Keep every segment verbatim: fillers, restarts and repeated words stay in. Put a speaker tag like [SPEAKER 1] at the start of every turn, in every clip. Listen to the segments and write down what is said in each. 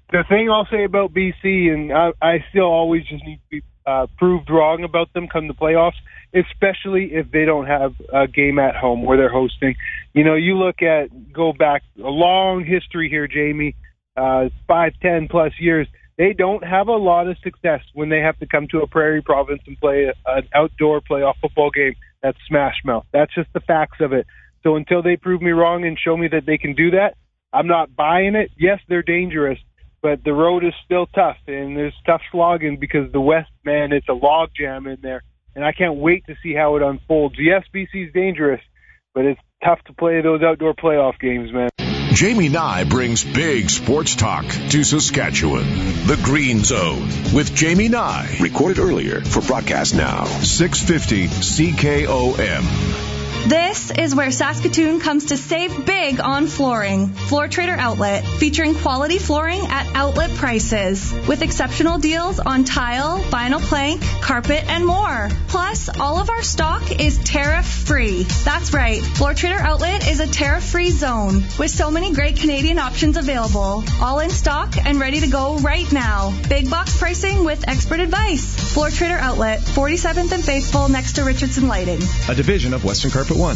[SPEAKER 1] The thing I'll say about B C, and I, I still always just need to be uh, proved wrong about them come the playoffs, especially if they don't have a game at home where they're hosting. You know, you look at, go back a long history here, Jamie, uh, five, ten plus years. They don't have a lot of success when they have to come to a prairie province and play a, an outdoor playoff football game that's smash mouth. That's just the facts of it. So until they prove me wrong and show me that they can do that, I'm not buying it. Yes, they're dangerous, but the road is still tough, and there's tough slogging because the West, man, it's a log jam in there, and I can't wait to see how it unfolds. Yes, B C's dangerous, but it's tough to play those outdoor playoff games, man.
[SPEAKER 2] Jamie Nye brings big sports talk to Saskatchewan. The Green Zone with Jamie Nye.
[SPEAKER 3] Recorded earlier for broadcast now.
[SPEAKER 2] six fifty C K O M.
[SPEAKER 4] This is where Saskatoon comes to save big on flooring. Floor Trader Outlet, featuring quality flooring at outlet prices, with exceptional deals on tile, vinyl plank, carpet, and more. Plus, all of our stock is tariff-free. That's right, Floor Trader Outlet is a tariff-free zone, with so many great Canadian options available, all in stock and ready to go right now. Big box pricing with expert advice. Floor Trader Outlet, forty-seventh and Faithful, next to Richardson Lighting.
[SPEAKER 5] A division of Western Carpet One.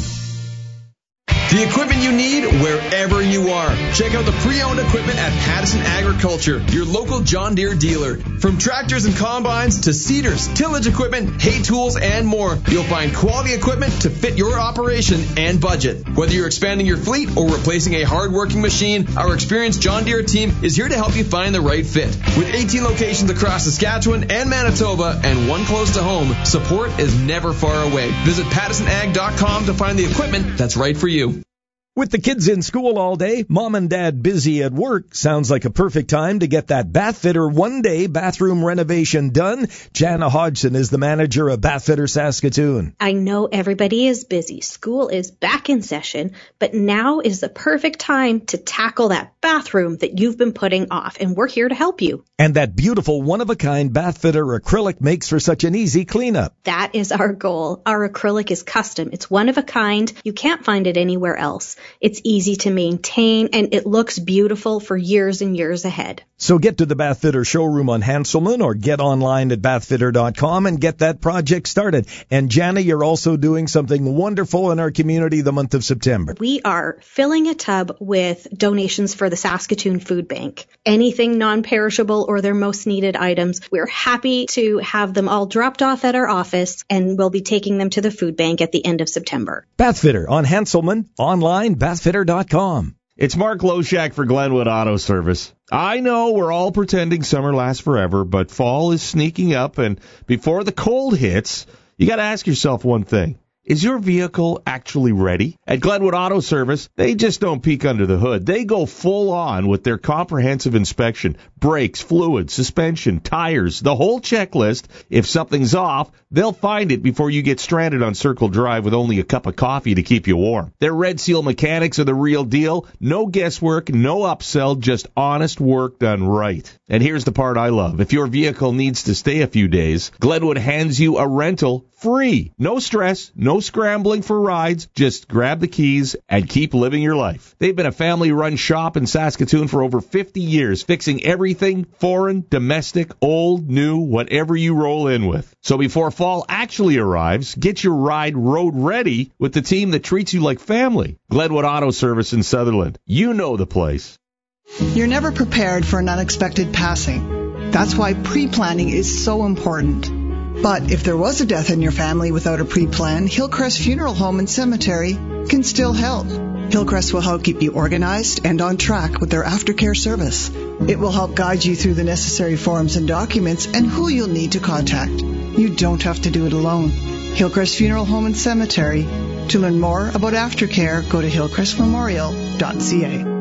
[SPEAKER 6] The equipment you need wherever you are. Check out the pre-owned equipment at Pattison Agriculture, your local John Deere dealer. From tractors and combines to seeders, tillage equipment, hay tools, and more, you'll find quality equipment to fit your operation and budget. Whether you're expanding your fleet or replacing a hard-working machine, our experienced John Deere team is here to help you find the right fit. With eighteen locations across Saskatchewan and Manitoba and one close to home, support is never far away. Visit pattison ag dot com to find the equipment that's right for you.
[SPEAKER 7] With the kids in school all day, mom and dad busy at work, sounds like a perfect time to get that Bath Fitter one-day bathroom renovation done. Jana Hodgson is the manager of Bath Fitter Saskatoon.
[SPEAKER 8] I know everybody is busy. School is back in session, but now is the perfect time to tackle that bathroom that you've been putting off, and we're here to help you.
[SPEAKER 7] And that beautiful one-of-a-kind Bath Fitter acrylic makes for such an easy cleanup.
[SPEAKER 8] That is our goal. Our acrylic is custom. It's one of a kind. You can't find it anywhere else. It's easy to maintain, and it looks beautiful for years and years ahead.
[SPEAKER 7] So get to the Bath Fitter showroom on Hanselman or get online at bath fitter dot com and get that project started. And Jana, you're also doing something wonderful in our community the month of September.
[SPEAKER 8] We are filling a tub with donations for the Saskatoon Food Bank. Anything non-perishable or their most needed items, we're happy to have them all dropped off at our office, and we'll be taking them to the food bank at the end of September.
[SPEAKER 7] Bath Fitter on Hanselman, online, bath fitter dot com.
[SPEAKER 9] It's Mark Loshak for Glenwood Auto Service. I know we're all pretending summer lasts forever, but fall is sneaking up, and before the cold hits, you got to ask yourself one thing. Is your vehicle actually ready? At Glenwood Auto Service, they just don't peek under the hood. They go full on with their comprehensive inspection. Brakes, fluids, suspension, tires, the whole checklist. If something's off, they'll find it before you get stranded on Circle Drive with only a cup of coffee to keep you warm. Their Red Seal mechanics are the real deal. No guesswork, no upsell, just honest work done right. And here's the part I love. If your vehicle needs to stay a few days, Glenwood hands you a rental free. No stress, no scrambling for rides. Just grab the keys and keep living your life. They've been a family-run shop in Saskatoon for over fifty years, fixing everything foreign, domestic, old, new, whatever you roll in with. So before fall actually arrives, get your ride road ready with the team that treats you like family. Glenwood Auto Service in Sutherland. You know the place.
[SPEAKER 10] You're never prepared for an unexpected passing. That's why pre-planning is so important. But if there was a death in your family without a pre-plan, Hillcrest Funeral Home and Cemetery can still help. Hillcrest will help keep you organized and on track with their aftercare service. It will help guide you through the necessary forms and documents and who you'll need to contact. You don't have to do it alone. Hillcrest Funeral Home and Cemetery. To learn more about aftercare, go to hillcrest memorial dot c a.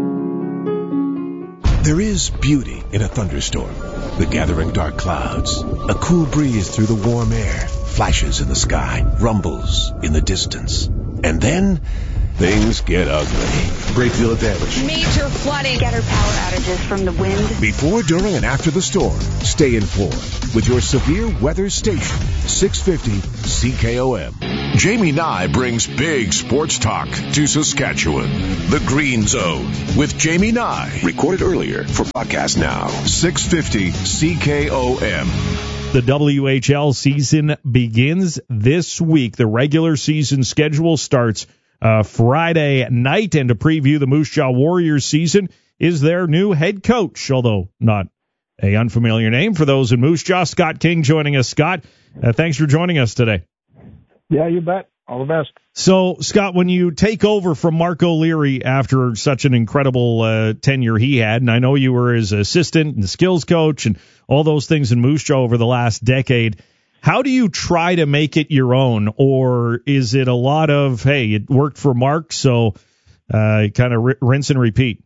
[SPEAKER 3] There is beauty in a thunderstorm. The gathering dark clouds, a cool breeze through the warm air, flashes in the sky, rumbles in the distance. And then things get ugly. Great deal of damage.
[SPEAKER 11] Major flooding. Getter power outages from the wind.
[SPEAKER 3] Before, during, and after the storm, stay informed with your severe weather station, six fifty C K O M.
[SPEAKER 2] Jamie Nye brings big sports talk to Saskatchewan. The Green Zone with Jamie Nye.
[SPEAKER 3] Recorded earlier for podcast now.
[SPEAKER 2] six fifty C K O M.
[SPEAKER 7] The W H L season begins this week. The regular season schedule starts uh, Friday night, and to preview the Moose Jaw Warriors season is their new head coach, although not a unfamiliar name for those in Moose Jaw. Scott King joining us. Scott, uh, thanks for joining us today.
[SPEAKER 12] Yeah, you bet. All the best.
[SPEAKER 7] So, Scott, when you take over from Mark O'Leary after such an incredible uh, tenure he had, and I know you were his assistant and skills coach and all those things in Moose Jaw over the last decade, how do you try to make it your own? Or is it a lot of, hey, it worked for Mark, so uh, kind of r- rinse and repeat?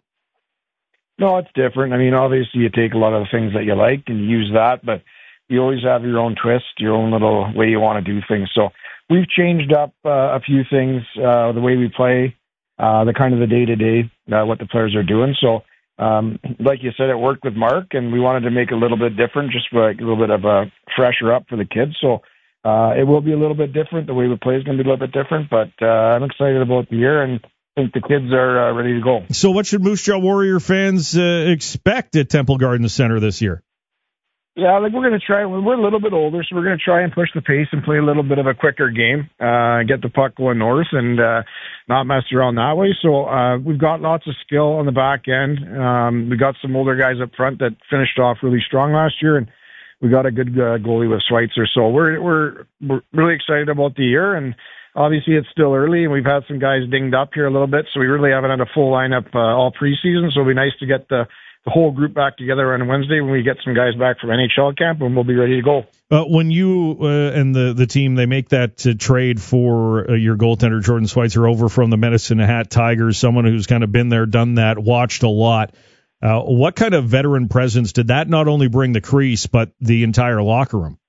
[SPEAKER 12] No, it's different. I mean, obviously you take a lot of the things that you like and you use that, but you always have your own twist, your own little way you want to do things. So we've changed up uh, a few things, uh, the way we play, uh, the kind of the day-to-day, uh, what the players are doing. So, um, like you said, it worked with Mark, and we wanted to make it a little bit different, just for like a little bit of a fresher up for the kids. So uh, it will be a little bit different. The way we play is going to be a little bit different, but uh, I'm excited about the year, and I think the kids are uh, ready to go.
[SPEAKER 7] So what should Moose Jaw Warrior fans uh, expect at Temple Garden Center this year?
[SPEAKER 12] Yeah, like we're going to try. We're a little bit older, so we're going to try and push the pace and play a little bit of a quicker game, uh, get the puck going north, and uh, not mess around that way. So uh, we've got lots of skill on the back end. Um, we got some older guys up front that finished off really strong last year, and we got a good uh, goalie with Schweitzer. So we're we're we're really excited about the year, and obviously it's still early, and we've had some guys dinged up here a little bit, so we really haven't had a full lineup uh, all preseason. So it'll be nice to get the the whole group back together on Wednesday when we get some guys back from N H L camp, and we'll be ready to go.
[SPEAKER 7] Uh, when you uh, and the, the team, they make that uh, trade for uh, your goaltender, Jordan Schweitzer, over from the Medicine Hat Tigers, someone who's kind of been there, done that, watched a lot. Uh, what kind of veteran presence did that not only bring the crease, but the entire locker room?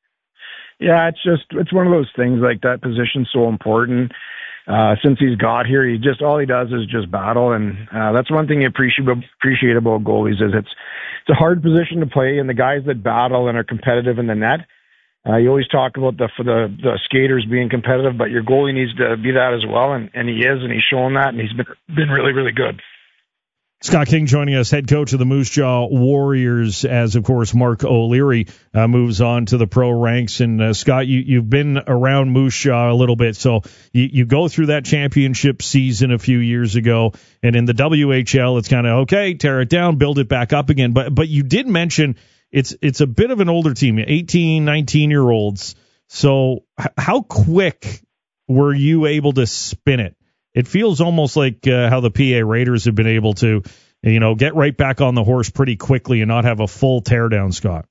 [SPEAKER 12] Yeah, it's just, it's one of those things, like that position's so important. Uh, since he's got here, he just, all he does is just battle. And, uh, that's one thing you appreciate, appreciate about goalies is it's, it's a hard position to play, and the guys that battle and are competitive in the net, uh, you always talk about the, for the, the skaters being competitive, but your goalie needs to be that as well. And, and he is, and he's shown that, and he's been, been really, really good.
[SPEAKER 7] Scott King joining us, head coach of the Moose Jaw Warriors, as, of course, Mark O'Leary uh, moves on to the pro ranks. And, uh, Scott, you, you've been around Moose Jaw a little bit, so you, you go through that championship season a few years ago, and in the W H L, it's kind of, okay, tear it down, build it back up again. But but you did mention it's it's a bit of an older team, eighteen, nineteen-year-olds. So h- how quick were you able to spin it? It feels almost like uh, how the P A Raiders have been able to, you know, get right back on the horse pretty quickly and not have a full teardown, Scott.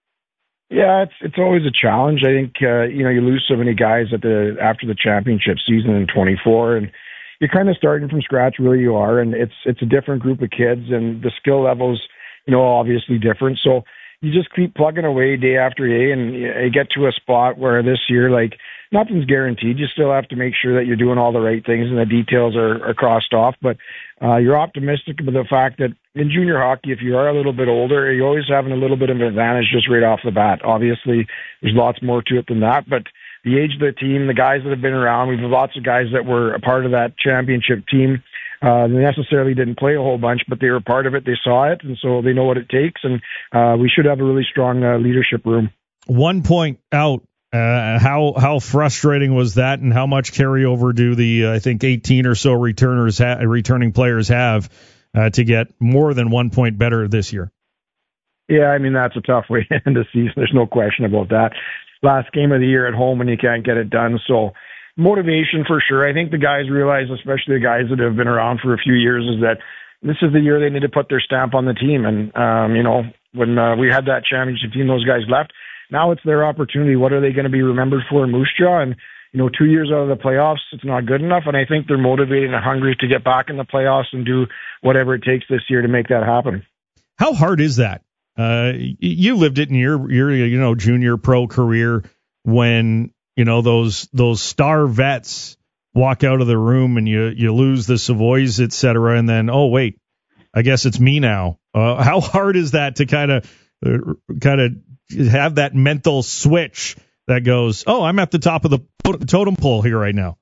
[SPEAKER 12] Yeah, it's it's always a challenge. I think uh, you know, you lose so many guys at the after the championship season in twenty-four, and you're kind of starting from scratch. Really, you are, and it's it's a different group of kids, and the skill levels, you know, obviously different. So you just keep plugging away day after day, and you get to a spot where this year, like, nothing's guaranteed. You still have to make sure that you're doing all the right things and the details are, are crossed off. But uh, you're optimistic about the fact that in junior hockey, if you are a little bit older, you're always having a little bit of an advantage just right off the bat. Obviously, there's lots more to it than that. But the age of the team, the guys that have been around, we've lots of guys that were a part of that championship team. Uh, they necessarily didn't play a whole bunch, but they were part of it. They saw it, and so they know what it takes. And uh, we should have a really strong uh, leadership room.
[SPEAKER 7] One point out. Uh, how how frustrating was that, and how much carryover do the uh, I think eighteen or so returners ha- returning players have uh, to get more than one point better this year?
[SPEAKER 12] Yeah, I mean, that's a tough way to end the season. There's no question about that. Last game of the year at home, and you can't get it done. So motivation for sure. I think the guys realize, especially the guys that have been around for a few years, is that this is the year they need to put their stamp on the team. And um, you know, when uh, we had that championship team, those guys left. Now it's their opportunity. What are they going to be remembered for in Moose Jaw? And, you know, two years out of the playoffs, it's not good enough. And I think they're motivated and hungry to get back in the playoffs and do whatever it takes this year to make that happen.
[SPEAKER 7] How hard is that? Uh, you lived it in your, your, you know, junior pro career when, you know, those, those star vets walk out of the room and you, you lose the Savoys, et cetera. And then, oh, wait, I guess it's me now. Uh, how hard is that to kind of, uh, kind of, have that mental switch
[SPEAKER 13] that goes, oh, I'm at the top of the totem pole here right now.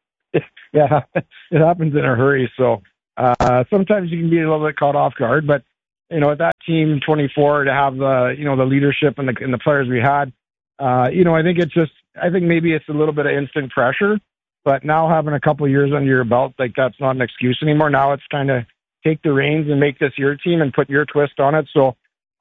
[SPEAKER 12] Yeah, it happens in a hurry. So uh, sometimes you can be a little bit caught off guard, but you know, with that team twenty-four to have the you know the leadership and the and the players we had, uh, you know, I think it's just I think maybe it's a little bit of instant pressure, but now having a couple of years under your belt, like that's not an excuse anymore. Now it's kind of take the reins and make this your team and put your twist on it. So,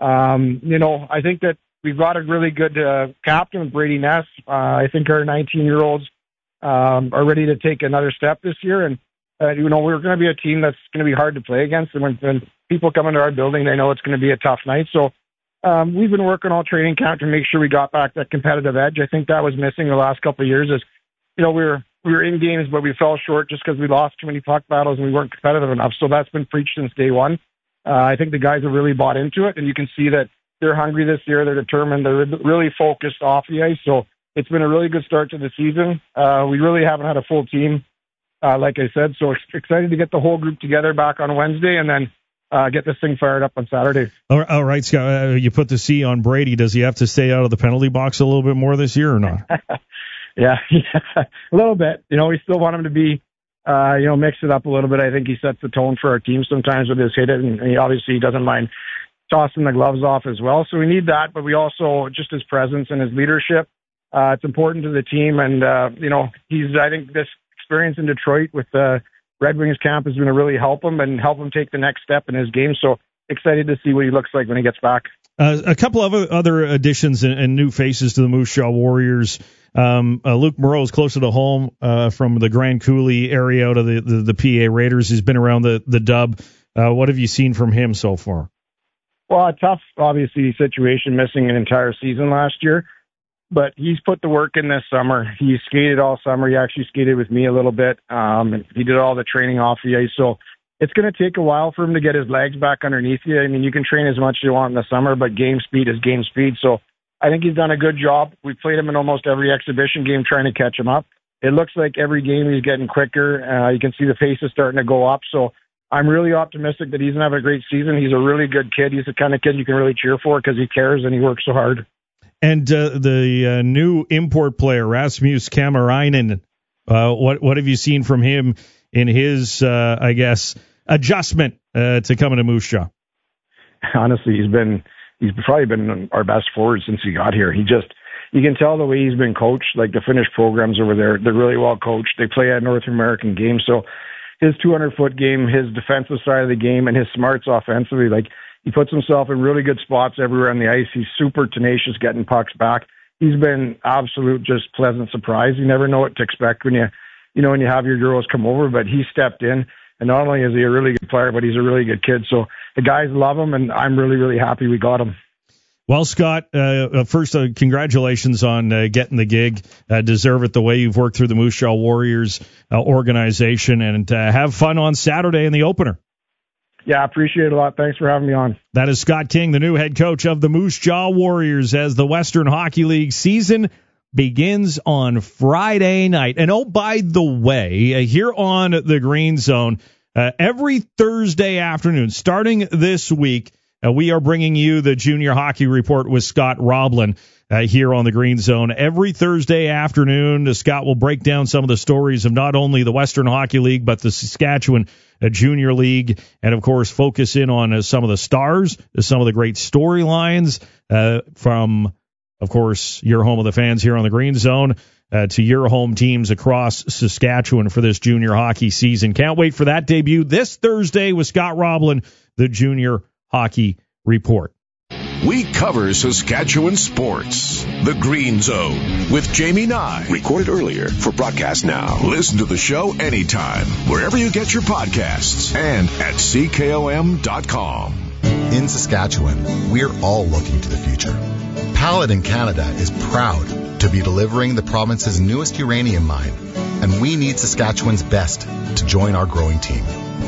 [SPEAKER 12] um, you know, I think that we've got a really good uh, captain, Brady Ness. Uh, I think our nineteen-year-olds um, are ready to take another step this year. And, uh, you know, we're going to be a team that's going to be hard to play against. And when, when people come into our building, they know it's going to be a tough night. So um, we've been working all training camp to make sure we got back that competitive edge. I think that was missing the last couple of years is, you know, we were we were in games, but we fell short just because we lost too many puck battles and we weren't competitive enough. So that's been preached since day one. Uh, I think the guys have really bought into it, and you can see that they're hungry this year. They're determined. They're really focused off the ice. So it's been a really good start to the season. Uh, we really haven't had a full team, uh, like I said. So excited to get the whole group together back on Wednesday and then uh, get this thing fired up on Saturday.
[SPEAKER 13] All right, Scott, uh, you put the C on Brady. Does he have to stay out of the penalty box a little bit more this year or not?
[SPEAKER 12] Yeah, yeah, a little bit. You know, we still want him to be, uh, you know, mix it up a little bit. I think he sets the tone for our team sometimes with his hit it, and he obviously doesn't mind tossing the gloves off as well. So we need that, but we also, just his presence and his leadership, uh, it's important to the team. And, uh, you know, he's, I think this experience in Detroit with the Red Wings camp is going to really help him and help him take the next step in his game. So excited to see what he looks like when he gets back.
[SPEAKER 13] Uh, a couple of other additions and, and new faces to the Moose Jaw Warriors. Um, uh, Luke Moreau is closer to home uh, from the Grand Coulee area out of the, the, the P A Raiders. He's been around the, the dub. Uh, what have you seen from him so far?
[SPEAKER 12] Well, a tough, obviously, situation, missing an entire season last year. But he's put the work in this summer. He skated all summer. He actually skated with me a little bit. Um, and he did all the training off the ice. So it's going to take a while for him to get his legs back underneath you. I mean, you can train as much as you want in the summer, but game speed is game speed. So I think he's done a good job. We played him in almost every exhibition game trying to catch him up. It looks like every game he's getting quicker. Uh, you can see the pace is starting to go up. So I'm really optimistic that he's going to have a great season. He's a really good kid. He's the kind of kid you can really cheer for because he cares and he works so hard.
[SPEAKER 13] And uh, the uh, new import player, Rasmus Kamarainen, uh, what what have you seen from him in his, uh, I guess, adjustment uh, to coming to Moose Jaw?
[SPEAKER 12] Honestly, he's been he's probably been our best forward since he got here. He just, you can tell the way he's been coached. Like the Finnish programs over there, they're really well coached. They play at North American games, so his two hundred foot game, his defensive side of the game, and his smarts offensively, like he puts himself in really good spots everywhere on the ice. He's super tenacious getting pucks back. He's been absolute just pleasant surprise. You never know what to expect when you, you know, when you have your girls come over, but he stepped in. And not only is he a really good player, but he's a really good kid. So the guys love him, and I'm really, really happy we got him.
[SPEAKER 13] Well, Scott, uh, first, uh, congratulations on uh, getting the gig. Uh, deserve it the way you've worked through the Moose Jaw Warriors uh, organization, and uh, have fun on Saturday in the opener.
[SPEAKER 12] Yeah, I appreciate it a lot. Thanks for having me on.
[SPEAKER 13] That is Scott King, the new head coach of the Moose Jaw Warriors, as the Western Hockey League season begins on Friday night. And oh, by the way, uh, here on the Green Zone, uh, every Thursday afternoon, starting this week, uh, we are bringing you the Junior Hockey Report with Scott Roblin uh, here on the Green Zone. Every Thursday afternoon, uh, Scott will break down some of the stories of not only the Western Hockey League, but the Saskatchewan uh, Junior League, and, of course, focus in on uh, some of the stars, uh, some of the great storylines uh, from, of course, your home of the fans here on the Green Zone, uh, to your home teams across Saskatchewan for this junior hockey season. Can't wait for that debut this Thursday with Scott Roblin, the Junior Hockey Report.
[SPEAKER 2] We cover Saskatchewan sports. The Green Zone with Jamie Nye.
[SPEAKER 3] Recorded earlier for broadcast now.
[SPEAKER 2] Listen to the show anytime, wherever you get your podcasts, and at C K O M dot com.
[SPEAKER 14] In Saskatchewan, we're all looking to the future. Paladin Canada is proud to be delivering the province's newest uranium mine, and we need Saskatchewan's best to join our growing team.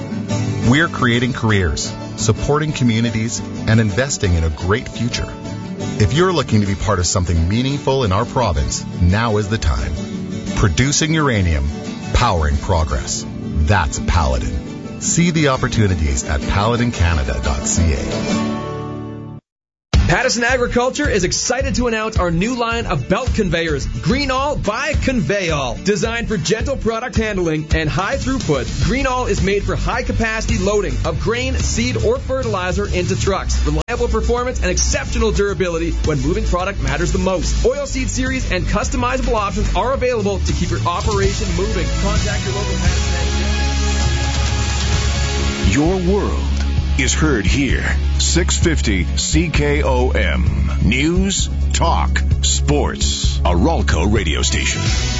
[SPEAKER 14] We're creating careers, supporting communities, and investing in a great future. If you're looking to be part of something meaningful in our province, now is the time. Producing uranium, powering progress. That's Paladin. See the opportunities at paladin canada dot c a.
[SPEAKER 6] Pattison Agriculture is excited to announce our new line of belt conveyors, Greenall by Conveyall. Designed for gentle product handling and high throughput, Greenall is made for high-capacity loading of grain, seed, or fertilizer into trucks. Reliable performance and exceptional durability when moving product matters the most. Oilseed series and customizable options are available to keep your operation moving. Contact your local Pattison Agriculture.
[SPEAKER 2] Your world is heard here. six fifty C K O M. News, talk, sports. A Ralco radio station.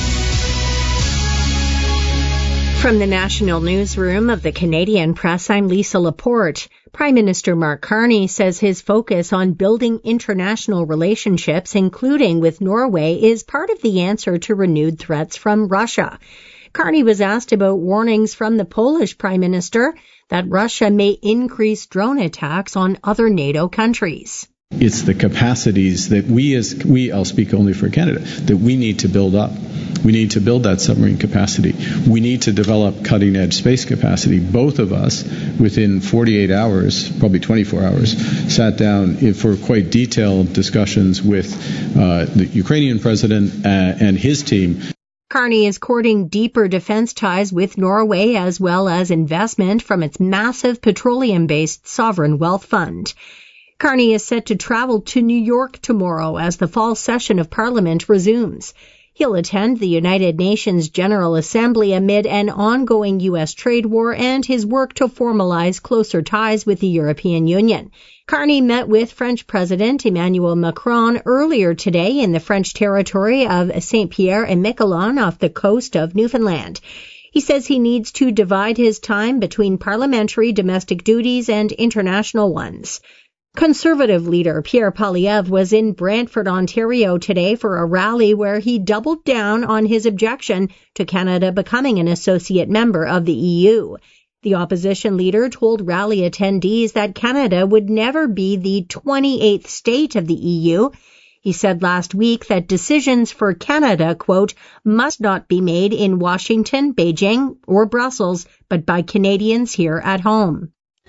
[SPEAKER 15] From the National Newsroom of the Canadian Press, I'm Lisa Laporte. Prime Minister Mark Carney says his focus on building international relationships, including with Norway, is part of the answer to renewed threats from Russia. Carney was asked about warnings from the Polish Prime Minister that Russia may increase drone attacks on other NATO countries.
[SPEAKER 16] It's the capacities that we as we, I'll speak only for Canada, that we need to build up. We need to build that submarine capacity. We need to develop cutting-edge space capacity. Both of us, within forty-eight hours, probably twenty-four hours, sat down for quite detailed discussions with uh, the Ukrainian president uh, and his team.
[SPEAKER 15] Carney is courting deeper defense ties with Norway as well as investment from its massive petroleum-based sovereign wealth fund. Carney is set to travel to New York tomorrow as the fall session of Parliament resumes. He'll attend the United Nations General Assembly amid an ongoing U S trade war and his work to formalize closer ties with the European Union. Carney met with French President Emmanuel Macron earlier today in the French territory of Saint-Pierre and Miquelon off the coast of Newfoundland. He says he needs to divide his time between parliamentary domestic duties and international ones. Conservative leader Pierre Poilievre was in Brantford, Ontario today for a rally where he doubled down on his objection to Canada becoming an associate member of the E U. The opposition leader told rally attendees that Canada would never be the twenty-eighth state of the E U. He said last week that decisions for Canada, quote, must not be made in Washington, Beijing, or Brussels, but by Canadians here at home.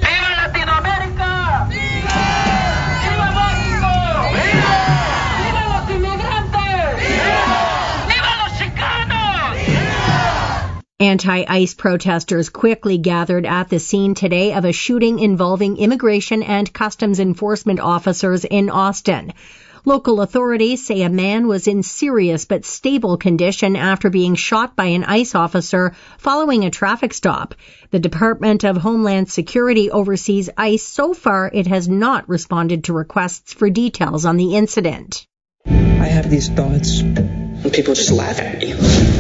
[SPEAKER 15] Anti-ICE protesters quickly gathered at the scene today of a shooting involving immigration and customs enforcement officers in Austin. Local authorities say a man was in serious but stable condition after being shot by an ICE officer following a traffic stop. The Department of Homeland Security oversees ICE. So far, it has not responded to requests for details on the incident.
[SPEAKER 17] I have these thoughts, and people just laugh at me.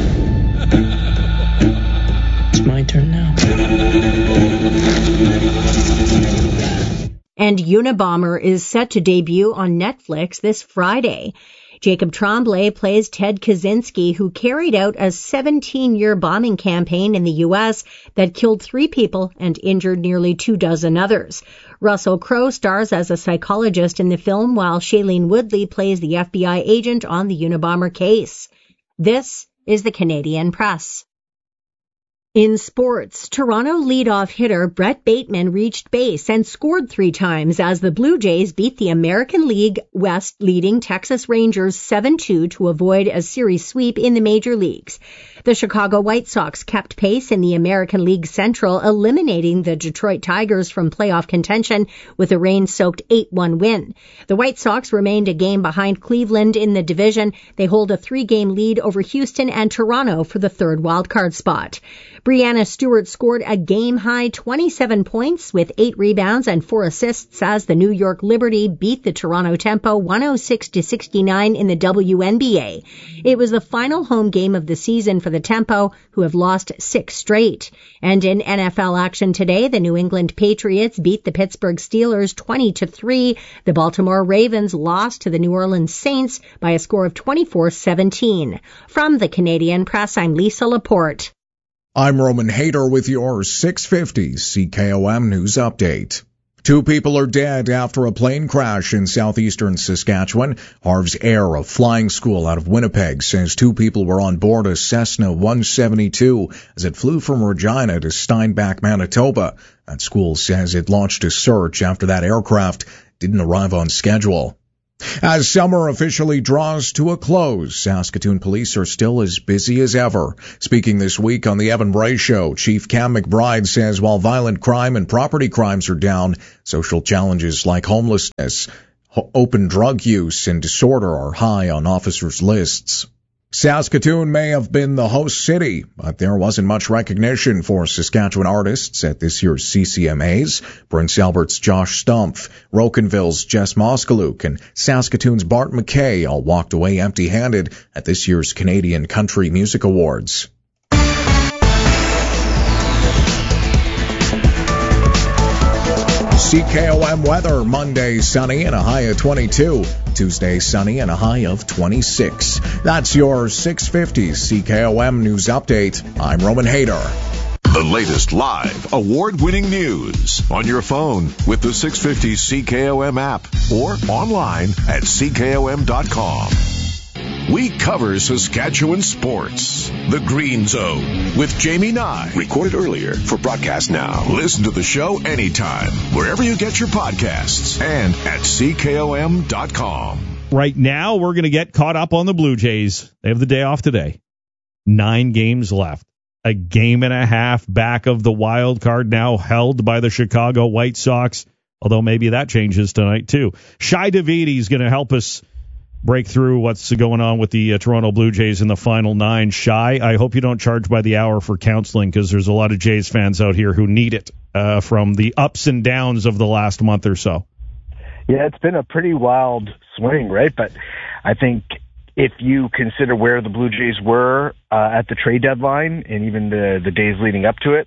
[SPEAKER 17] It's my turn now.
[SPEAKER 15] And Unabomber is set to debut on Netflix this Friday. Jacob Tremblay plays Ted Kaczynski, who carried out a seventeen-year bombing campaign in the U S that killed three people and injured nearly two dozen others. Russell Crowe stars as a psychologist in the film, while Shailene Woodley plays the F B I agent on the Unabomber case. This is the Canadian Press. In sports, Toronto leadoff hitter Brett Bateman reached base and scored three times as the Blue Jays beat the American League West leading Texas Rangers seven two to avoid a series sweep in the major leagues. The Chicago White Sox kept pace in the American League Central, eliminating the Detroit Tigers from playoff contention with a rain-soaked eight one win. The White Sox remained a game behind Cleveland in the division. They hold a three-game lead over Houston and Toronto for the third wildcard spot. Brianna Stewart scored a game-high twenty-seven points with eight rebounds and four assists as the New York Liberty beat the Toronto Tempo one oh six to sixty-nine in the W N B A. It was the final home game of the season for the Tempo, who have lost six straight. And in N F L action today, the New England Patriots beat the Pittsburgh Steelers twenty to three. The Baltimore Ravens lost to the New Orleans Saints by a score of twenty-four seventeen. From the Canadian Press, I'm Lisa Laporte.
[SPEAKER 18] I'm Roman Hayter with your six fifty C K O M News Update. Two people are dead after a plane crash in southeastern Saskatchewan. Harv's Air, a flying school out of Winnipeg, says two people were on board a Cessna one seventy-two as it flew from Regina to Steinbach, Manitoba. That school says it launched a search after that aircraft didn't arrive on schedule. As summer officially draws to a close, Saskatoon police are still as busy as ever. Speaking this week on the Evan Bray Show, Chief Cam McBride says while violent crime and property crimes are down, social challenges like homelessness, open drug use, and disorder are high on officers' lists. Saskatoon may have been the host city, but there wasn't much recognition for Saskatchewan artists at this year's C C M As. Prince Albert's Josh Stumpf, Rocanville's Jess Moskaluk, and Saskatoon's Bart McKay all walked away empty-handed at this year's Canadian Country Music Awards. C K O M weather, Monday sunny and a high of twenty-two. Tuesday sunny and a high of twenty-six. That's your six fifty C K O M News Update. I'm Roman Hayter.
[SPEAKER 2] The latest live, award-winning news on your phone with the six fifty C K O M app or online at C K O M dot com. We cover Saskatchewan sports. The Green Zone with Jamie Nye. Recorded earlier for broadcast now. Listen to the show anytime, wherever you get your podcasts and at C K O M dot com.
[SPEAKER 13] Right now, we're going to get caught up on the Blue Jays. They have the day off today. Nine games left. A game and a half back of the wild card now held by the Chicago White Sox, although maybe that changes tonight too. Shai Davidi is going to help us break through what's going on with the uh, Toronto Blue Jays in the final nine. Shai, I hope you don't charge by the hour for counseling because there's a lot of Jays fans out here who need it uh, from the ups and downs of the last month or so.
[SPEAKER 19] Yeah, it's been a pretty wild swing, right? But I think if you consider where the Blue Jays were uh, at the trade deadline and even the, the days leading up to it,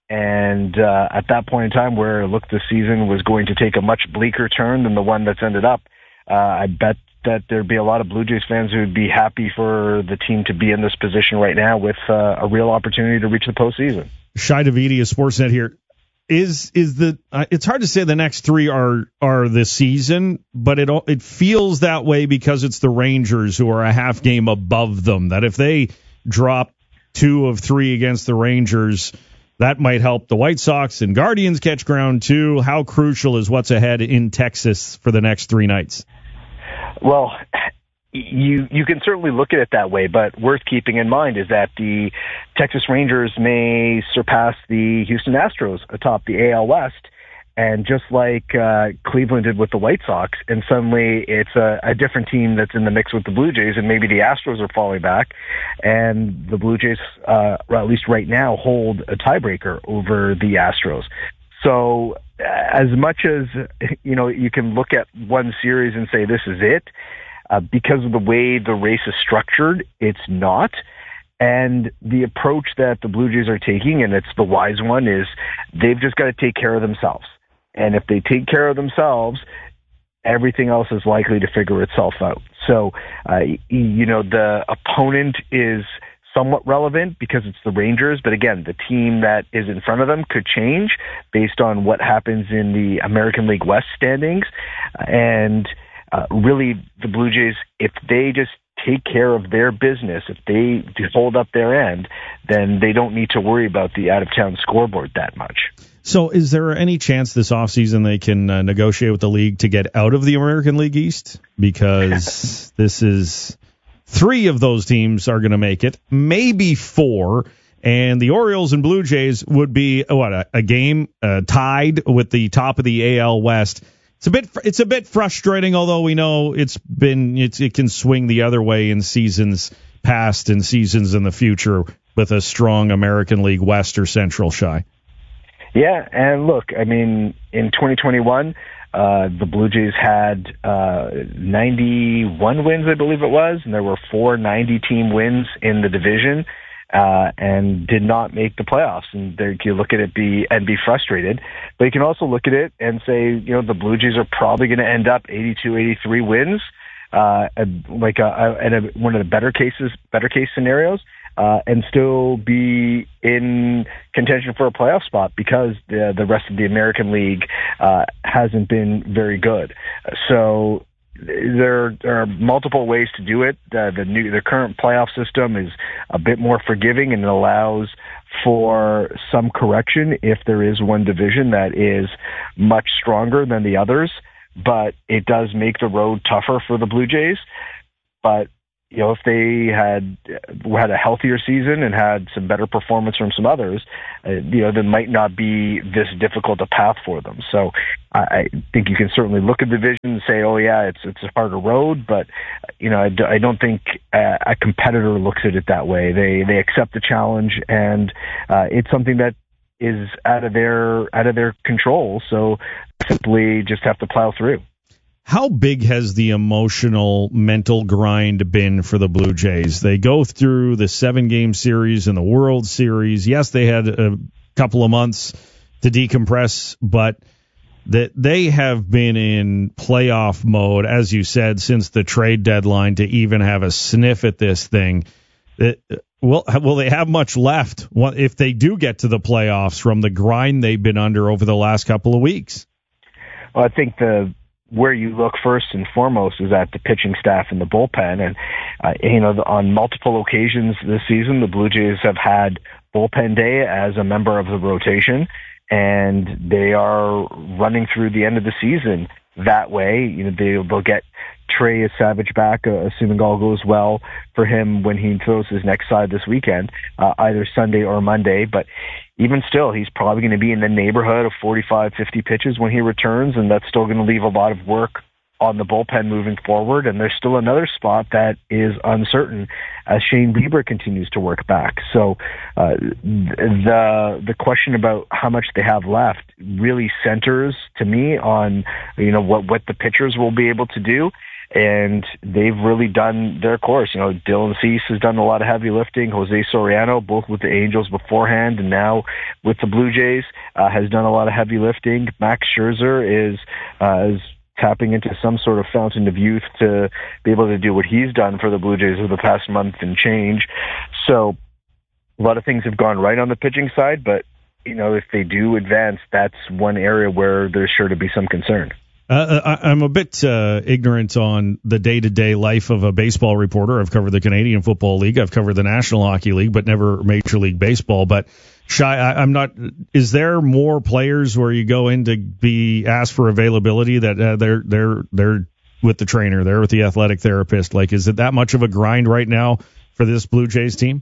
[SPEAKER 19] and uh, at that point in time where it looked the season was going to take a much bleaker turn than the one that's ended up, uh, I bet that there'd be a lot of Blue Jays fans who would be happy for the team to be in this position right now with uh, a real opportunity to reach the postseason.
[SPEAKER 13] Shai Davidi is Sportsnet here. Is is the uh, it's hard to say the next three are are this season, but it it feels that way because it's the Rangers who are a half game above them. That if they drop two of three against the Rangers, that might help the White Sox and Guardians catch ground too. How crucial is what's ahead in Texas for the next three nights?
[SPEAKER 19] Well, you you can certainly look at it that way, but worth keeping in mind is that the Texas Rangers may surpass the Houston Astros atop the A L West, and just like uh, Cleveland did with the White Sox, and suddenly it's a, a different team that's in the mix with the Blue Jays, and maybe the Astros are falling back, and the Blue Jays, uh, or at least right now, hold a tiebreaker over the Astros. So as much as, you know, you can look at one series and say this is it, uh, because of the way the race is structured, it's not. And the approach that the Blue Jays are taking, and it's the wise one, is they've just got to take care of themselves. And if they take care of themselves, everything else is likely to figure itself out. So, uh, you know, the opponent is somewhat relevant because it's the Rangers, but again, the team that is in front of them could change based on what happens in the American League West standings. And uh, really, the Blue Jays, if they just take care of their business, if they hold up their end, then they don't need to worry about the out-of-town scoreboard that much.
[SPEAKER 13] So is there any chance this offseason they can uh, negotiate with the league to get out of the American League East? Because this is... Three of those teams are going to make it, maybe four, and the Orioles and Blue Jays would be what a, a game uh, tied with the top of the A L West. It's a bit it's a bit frustrating, although we know it's been it's, it can swing the other way in seasons past and seasons in the future with a strong American League West or Central. Shai.
[SPEAKER 19] Yeah, and look, I mean, in twenty twenty-one. Uh, the Blue Jays had uh, ninety-one wins, I believe it was, and there were four ninety-team wins in the division, uh, and did not make the playoffs. And there, you look at it be and be frustrated, but you can also look at it and say, you know, the Blue Jays are probably going to end up eighty-two, eighty-three wins, uh, like a, a, in a, one of the better cases, better case scenarios. Uh, and still be in contention for a playoff spot because the the rest of the American League uh, hasn't been very good. So there, there are multiple ways to do it. Uh, the new the current playoff system is a bit more forgiving and it allows for some correction if there is one division that is much stronger than the others. but it does make the road tougher for the Blue Jays. But you know, if they had had a healthier season and had some better performance from some others, uh, you know, there might not be this difficult a path for them. So I, I think you can certainly look at the division and say, oh yeah, it's it's a harder road, but you know, I, d- I don't think a, a competitor looks at it that way. They they accept the challenge, and uh, it's something that is out of their out of their control. So simply just have to plow through.
[SPEAKER 13] How big has the emotional, mental grind been for the Blue Jays? They go through the seven-game series and the World Series. Yes, they had a couple of months to decompress, but that they have been in playoff mode, as you said, since the trade deadline to even have a sniff at this thing. It, will, will they have much left if they do get to the playoffs from the grind they've been under over the last couple of weeks?
[SPEAKER 19] Well, I think the where you look first and foremost is at the pitching staff and the bullpen. And, uh, you know, on multiple occasions this season, the Blue Jays have had bullpen day as a member of the rotation, and they are running through the end of the season that way. You know, they, they'll get Trey Savage back, uh, assuming all goes well for him when he throws his next side this weekend, uh, either Sunday or Monday. But even still, he's probably going to be in the neighborhood of forty-five, fifty pitches when he returns, and that's still going to leave a lot of work on the bullpen moving forward. And there's still another spot that is uncertain as Shane Bieber continues to work back. So uh, the the question about how much they have left really centers to me on, you know, what, what the pitchers will be able to do. And they've really done their course. You know, Dylan Cease has done a lot of heavy lifting. Jose Soriano, both with the Angels beforehand and now with the Blue Jays, uh, has done a lot of heavy lifting. Max Scherzer is, uh, is tapping into some sort of fountain of youth to be able to do what he's done for the Blue Jays over the past month and change. So a lot of things have gone right on the pitching side, but, you know, if they do advance, that's one area where there's sure to be some concern.
[SPEAKER 13] Uh, I, I'm a bit uh, ignorant on the day-to-day life of a baseball reporter. I've covered the Canadian Football League. I've covered the National Hockey League, but never Major League Baseball. But Shy, I, I'm not. Is there more players where you go in to be asked for availability that uh, they're they're they're with the trainer, they're with the athletic therapist? Like, is it that much of a grind right now for this Blue Jays team?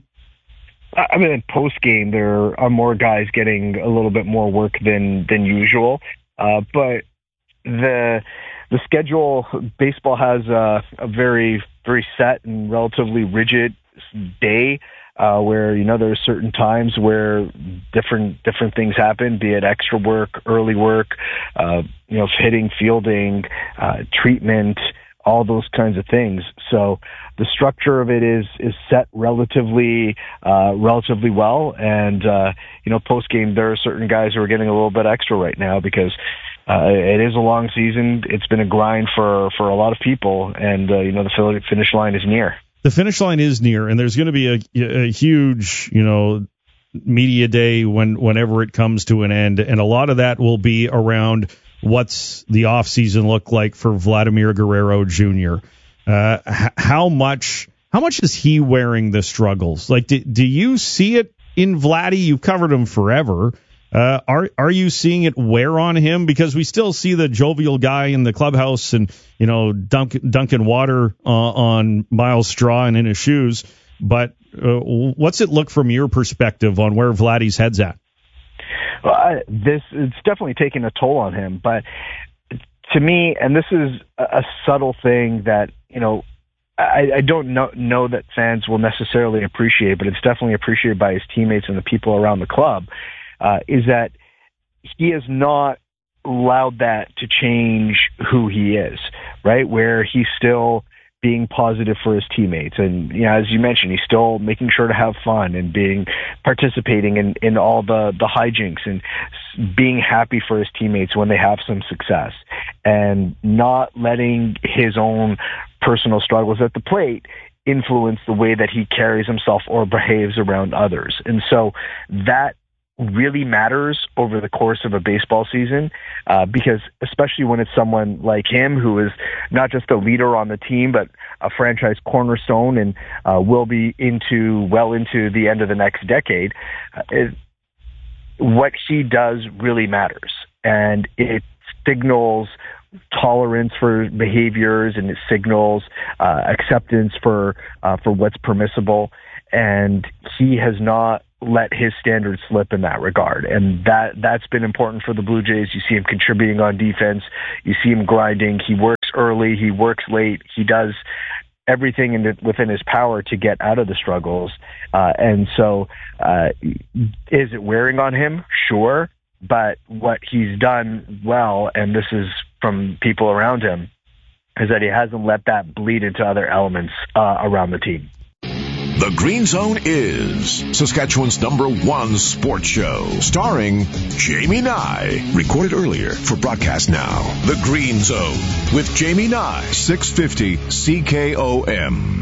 [SPEAKER 19] I mean, in post game, there are more guys getting a little bit more work than than usual, uh, but. The the schedule, baseball has a, a very, very set and relatively rigid day uh, where, you know, there are certain times where different different things happen, be it extra work, early work, uh, you know, hitting, fielding, uh, treatment, all those kinds of things. So the structure of it is is set relatively uh, relatively well. And, uh, you know, post game, there are certain guys who are getting a little bit extra right now because Uh, it is a long season. It's been a grind for, for a lot of people, and, uh, you know, the finish line is near.
[SPEAKER 13] The finish line is near, and there's going to be a, a huge, you know, media day when whenever it comes to an end, and a lot of that will be around what's the offseason look like for Vladimir Guerrero Junior Uh, h- how much how much is he wearing the struggles? Like, do, do you see it in Vladdy? You've covered him forever. Uh, are are you seeing it wear on him? Because we still see the jovial guy in the clubhouse and, you know, dunk, dunking water uh, on Miles Straw and in his shoes. But uh, what's it look from your perspective on where Vladdy's head's at?
[SPEAKER 19] Well, I, this it's definitely taking a toll on him. But to me, and this is a subtle thing that, you know, I, I don't know, know that fans will necessarily appreciate, but it's definitely appreciated by his teammates and the people around the club. Uh, is that he has not allowed that to change who he is, right? Where he's still being positive for his teammates. And, you know, as you mentioned, he's still making sure to have fun and being participating in, in all the, the hijinks and being happy for his teammates when they have some success and not letting his own personal struggles at the plate influence the way that he carries himself or behaves around others. And so that really matters over the course of a baseball season, uh, because especially when it's someone like him who is not just a leader on the team, but a franchise cornerstone and uh, will be into well into the end of the next decade, uh, it, what he does really matters. And it signals tolerance for behaviors and signals, uh, acceptance for uh, for what's permissible, and he has not let his standards slip in that regard. And that, that's been important for the Blue Jays. You see him contributing on defense. You see him grinding. He works early. He works late. He does everything in the, within his power to get out of the struggles. Uh, and so uh, is it wearing on him? Sure. But what he's done well, and this is from people around him, is that he hasn't let that bleed into other elements uh, around the team.
[SPEAKER 2] The Green Zone is Saskatchewan's number one sports show, starring Jamie Nye. Recorded earlier for broadcast now. The Green Zone with Jamie Nye, six fifty C K O M.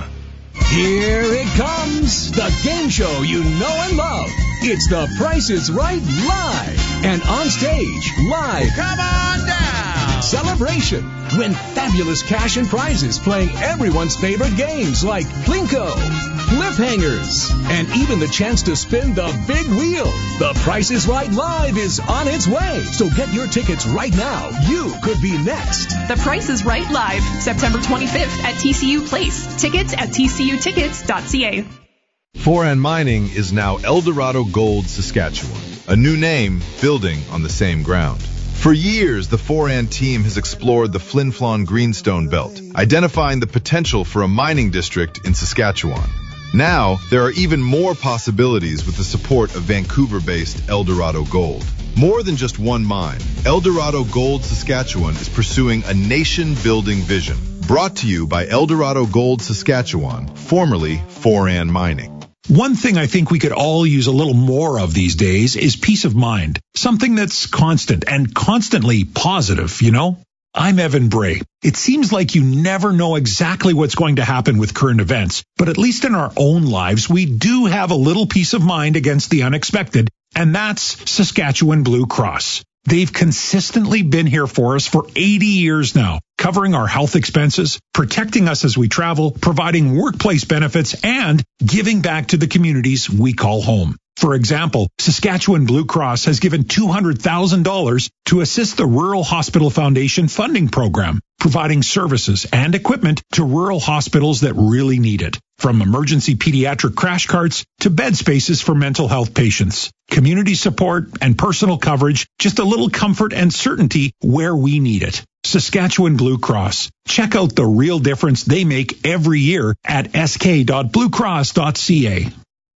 [SPEAKER 20] Here it comes, the game show you know and love. It's The Price is Right Live. And on stage, live. Come on down. Celebration. Win fabulous cash and prizes playing everyone's favorite games like Plinko, Cliffhangers, and even the chance to spin the big wheel. The Price is Right Live is on its way. So get your tickets right now. You could be next.
[SPEAKER 21] The Price is Right Live, September twenty-fifth at T C U Place. Tickets at t c u tickets dot c a.
[SPEAKER 22] Foran Mining is now Eldorado Gold Saskatchewan, a new name building on the same ground. For years, the Foran team has explored the Flin Flon Greenstone Belt, identifying the potential for a mining district in Saskatchewan. Now, there are even more possibilities with the support of Vancouver-based Eldorado Gold. More than just one mine, Eldorado Gold Saskatchewan is pursuing a nation-building vision. Brought to you by Eldorado Gold Saskatchewan, formerly Foran Mining.
[SPEAKER 23] One thing I think we could all use a little more of these days is peace of mind. Something that's constant and constantly positive, you know? I'm Evan Bray. It seems like you never know exactly what's going to happen with current events, but at least in our own lives, we do have a little peace of mind against the unexpected, and that's Saskatchewan Blue Cross. They've consistently been here for us for eighty years now, covering our health expenses, protecting us as we travel, providing workplace benefits, and giving back to the communities we call home. For example, Saskatchewan Blue Cross has given two hundred thousand dollars to assist the Rural Hospital Foundation funding program, providing services and equipment to rural hospitals that really need it. From emergency pediatric crash carts to bed spaces for mental health patients. Community support and personal coverage, just a little comfort and certainty where we need it. Saskatchewan Blue Cross. Check out the real difference they make every year at s k dot blue cross dot c a.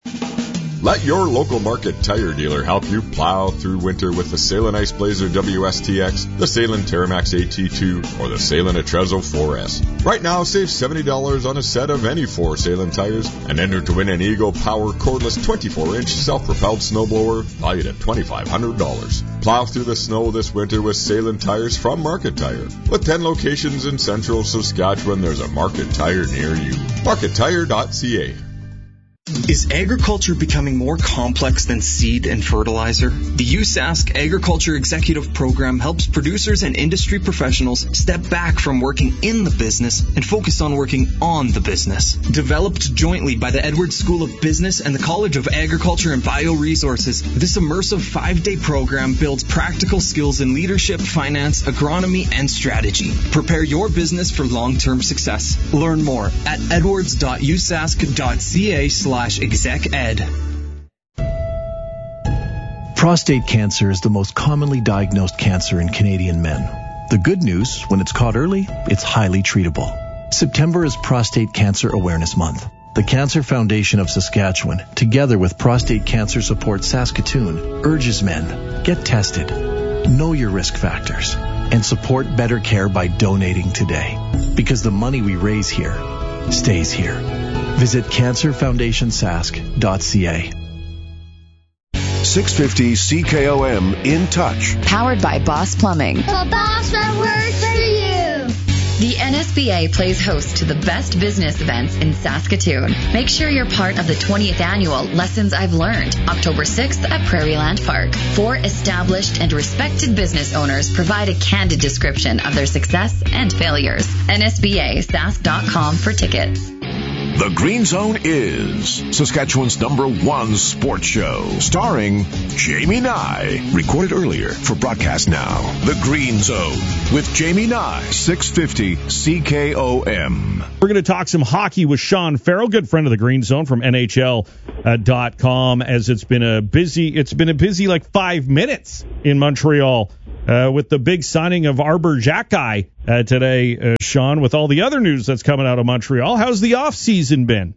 [SPEAKER 24] Let your local Market Tire dealer help you plow through winter with the Salem Ice Blazer W S T X, the Salem Terramax A T two, or the Salem Atrezo four S. Right now, save seventy dollars on a set of any four Salem tires and enter to win an Eagle Power cordless twenty-four inch self-propelled snowblower valued at twenty-five hundred dollars. Plow through the snow this winter with Salem tires from Market Tire. With ten locations in central Saskatchewan, there's a Market Tire near you. market tire dot c a.
[SPEAKER 25] Is agriculture becoming more complex than seed and fertilizer? The U S A S C Agriculture Executive Program helps producers and industry professionals step back from working in the business and focus on working on the business. Developed jointly by the Edwards School of Business and the College of Agriculture and Bioresources, this immersive five-day program builds practical skills in leadership, finance, agronomy, and strategy. Prepare your business for long-term success. Learn more at edwards dot u s a s c dot c a slash exec ed.
[SPEAKER 26] Prostate cancer is the most commonly diagnosed cancer in Canadian men. The good news, when it's caught early, it's highly treatable. September is Prostate Cancer Awareness Month. The Cancer Foundation of Saskatchewan, together with Prostate Cancer Support Saskatoon, urges men, get tested, know your risk factors, and support better care by donating today. Because the money we raise here stays here. Visit cancer foundation sask dot c a.
[SPEAKER 2] six fifty C K O M In Touch.
[SPEAKER 27] Powered by Boss Plumbing.
[SPEAKER 28] The boss that works for you.
[SPEAKER 27] The N S B A plays host to the best business events in Saskatoon. Make sure you're part of the twentieth annual Lessons I've Learned, October sixth at Prairieland Park. Four established and respected business owners provide a candid description of their success and failures. N S B A sask dot com for tickets.
[SPEAKER 2] The Green Zone is Saskatchewan's number one sports show, starring Jamie Nye. Recorded earlier for broadcast now. The Green Zone with Jamie Nye, six fifty C K O M.
[SPEAKER 13] We're going to talk some hockey with Sean Farrell, good friend of the Green Zone from N H L dot com, as it's been a busy, it's been a busy like five minutes in Montreal uh, with the big signing of Arbor Xhekaj uh, today, uh, Sean, with all the other news that's coming out of Montreal. How's the off season been?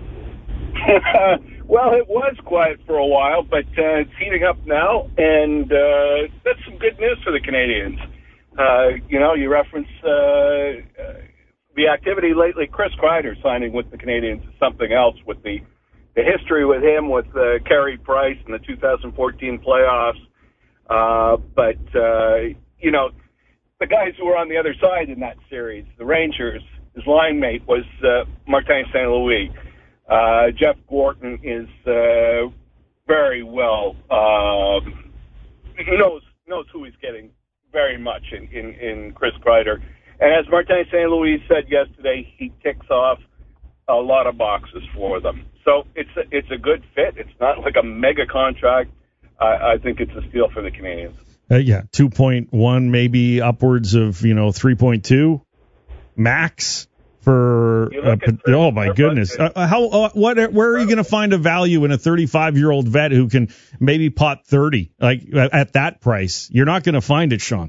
[SPEAKER 1] Well, it was quiet for a while, but uh, it's heating up now, and uh, that's some good news for the Canadians. Uh, you know, you reference uh, uh, the activity lately. Chris Kreider signing with the Canadians is something else, with the, the history with him, with uh, Carey Price in the two thousand fourteen playoffs. Uh, but, uh, you know, the guys who were on the other side in that series, the Rangers, his line mate was uh, Martin Saint Louis. Uh, Jeff Gorton is uh, very well uh, knows knows who he's getting very much in, in, in Chris Kreider. And as Martin Saint Louis said yesterday, he ticks off a lot of boxes for them. So it's a, it's a good fit. It's not like a mega contract. I, I think it's a steal for the Canadians.
[SPEAKER 13] Uh, yeah, two point one, maybe upwards of, you know, three point two max. For uh, oh my goodness, uh, how uh, what where are you going to find a value in a thirty-five year old vet who can maybe pot thirty like at that price? You're not going to find it, Sean.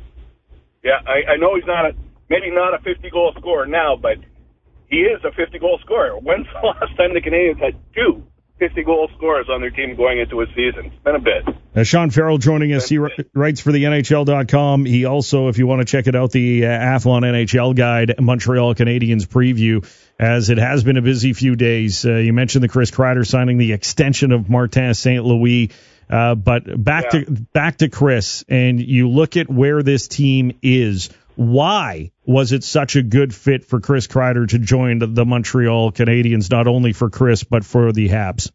[SPEAKER 1] Yeah, I, I know he's not a maybe not a fifty goal scorer now, but he is a fifty goal scorer. When's the last time the Canadians had two fifty goal scorers on their team going into a season? It's been a bit.
[SPEAKER 13] Uh, Sean Farrell joining us. He writes for the N H L dot com. He also, if you want to check it out, the uh, Athlon N H L Guide, Montreal Canadiens preview, as it has been a busy few days. Uh, you mentioned the Chris Kreider signing, the extension of Martin Saint Louis. Uh, but back yeah. to back to Chris, and you look at where this team is. Why was it such a good fit for Chris Kreider to join the, the Montreal Canadiens, not only for Chris, but for the Habs?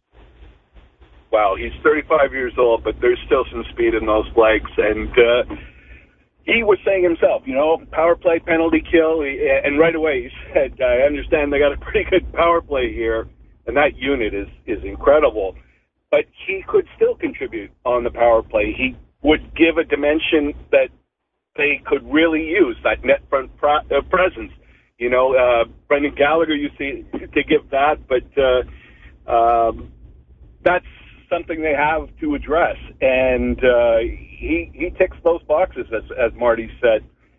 [SPEAKER 1] Wow, he's thirty-five years old, but there's still some speed in those legs. And uh, he was saying himself, you know, power play, penalty kill. He, and right away he said, I understand they got a pretty good power play here, and that unit is, is incredible. But he could still contribute on the power play. He would give a dimension that they could really use, that net front pro- uh, presence. You know, uh, Brendan Gallagher used to, to give that, but uh, um, that's something they have to address. And uh, he he ticks those boxes, as, as Marty said.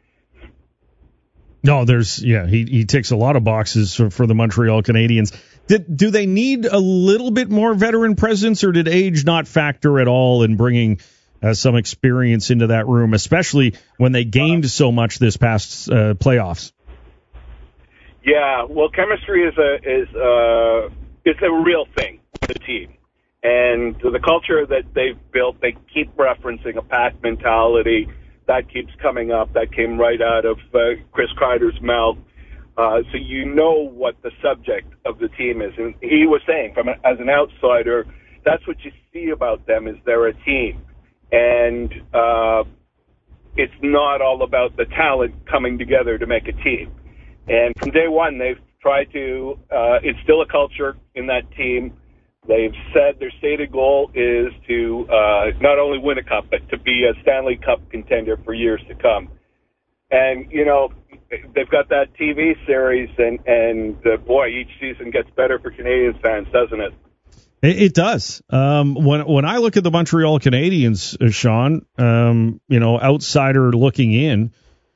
[SPEAKER 13] No, there's, yeah, he, he ticks a lot of boxes for, for the Montreal Canadiens. Did, do they need a little bit more veteran presence, or did age not factor at all in bringing uh, some experience into that room, especially when they gained so much this past uh, playoffs?
[SPEAKER 1] Yeah, well, chemistry is a is a, it's a real thing for the team. And the culture that they've built, they keep referencing a pack mentality. That keeps coming up. That came right out of uh, Chris Kreider's mouth. Uh, so you know what the subject of the team is. And he was saying, from a, as an outsider, that's what you see about them, is they're a team. And uh, it's not all about the talent coming together to make a team. And from day one, they've tried to uh, instill a culture in that team. They've said their stated goal is to uh, not only win a cup, but to be a Stanley Cup contender for years to come. And, you know, they've got that T V series, and, and uh, boy, each season gets better for Canadian fans, doesn't it?
[SPEAKER 13] It, it does. Um, when when I look at the Montreal Canadiens, uh, Sean, um, you know, outsider looking in,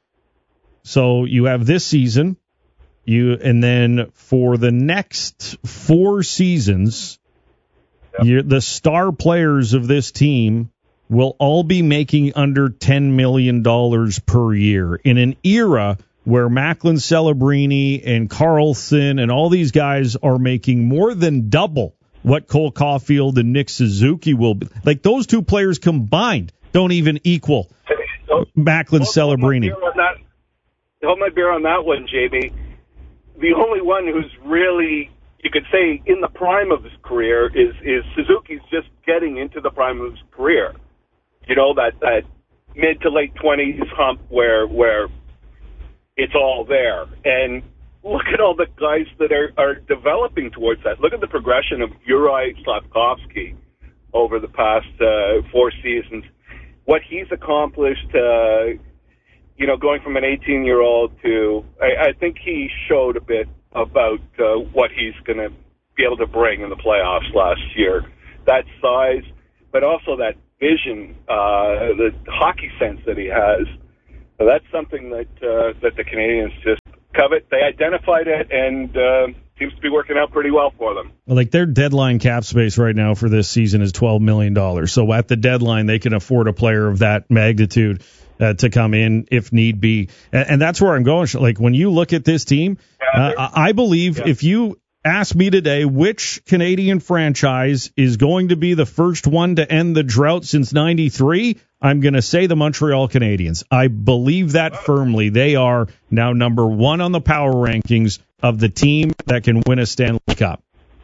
[SPEAKER 13] so you have this season, you and then for the next four seasons, yep. you're, the star players of this team will all be making under ten million dollars per year in an era where Macklin Celebrini and Carlson and all these guys are making more than double what Cole Caulfield and Nick Suzuki will be. Like, those two players combined don't even equal so, Macklin Celebrini.
[SPEAKER 1] Hold my, hold my beer on that one, J B. The only one who's really, you could say, in the prime of his career is, is Suzuki's just getting into the prime of his career. You know, that, that mid to late twenties hump where where it's all there. And look at all the guys that are, are developing towards that. Look at the progression of Juraj Slafkovsky over the past uh, four seasons. What he's accomplished, uh, you know, going from an eighteen-year-old to, I, I think he showed a bit about uh, what he's going to be able to bring in the playoffs last year. That size, but also that vision, uh, the hockey sense that he has. So that's something that uh, that the Canadians just covet. They identified it, and uh, seems to be working out pretty well for them.
[SPEAKER 13] Well, like their deadline cap space right now for this season is twelve million dollars. So at the deadline, they can afford a player of that magnitude uh, to come in if need be. And, and that's where I'm going. Like when you look at this team, uh, I believe yeah. if you ask me today which Canadian franchise is going to be the first one to end the drought since ninety-three, I'm going to say the Montreal Canadiens. I believe that firmly. They are now number one on the power rankings of the team that can win a Stanley Cup.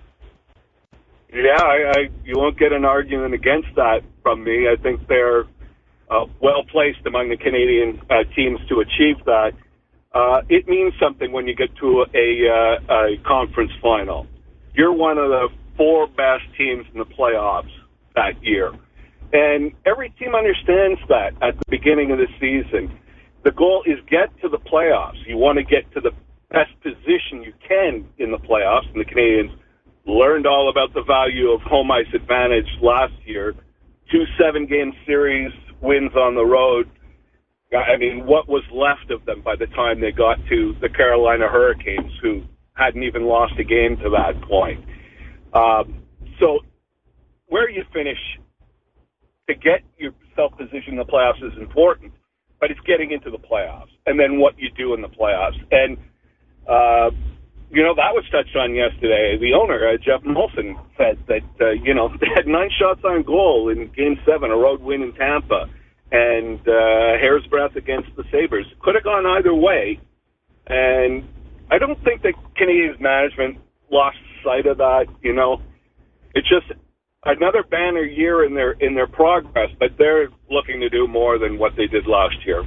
[SPEAKER 1] Yeah, I, I, you won't get an argument against that from me. I think they're uh, well-placed among the Canadian uh, teams to achieve that. Uh, it means something when you get to a, uh, a conference final. You're one of the four best teams in the playoffs that year. And every team understands that at the beginning of the season. The goal is get to the playoffs. You want to get to the best position you can in the playoffs. And the Canadians learned all about the value of home ice advantage last year. Two seven-game series wins on the road. I mean, what was left of them by the time they got to the Carolina Hurricanes, who hadn't even lost a game to that point? Um, so where you finish to get yourself positioned in the playoffs is important, but it's getting into the playoffs and then what you do in the playoffs. And, uh, you know, that was touched on yesterday. The owner, uh, Jeff Molson, said that, uh, you know, they had nine shots on goal in Game seven, a road win in Tampa, and uh, hair's breadth against the Sabres. Could have gone either way, and I don't think that Canadiens management lost sight of that. You know, it's just another banner year in their in their progress, but they're looking to do more than what they did last year.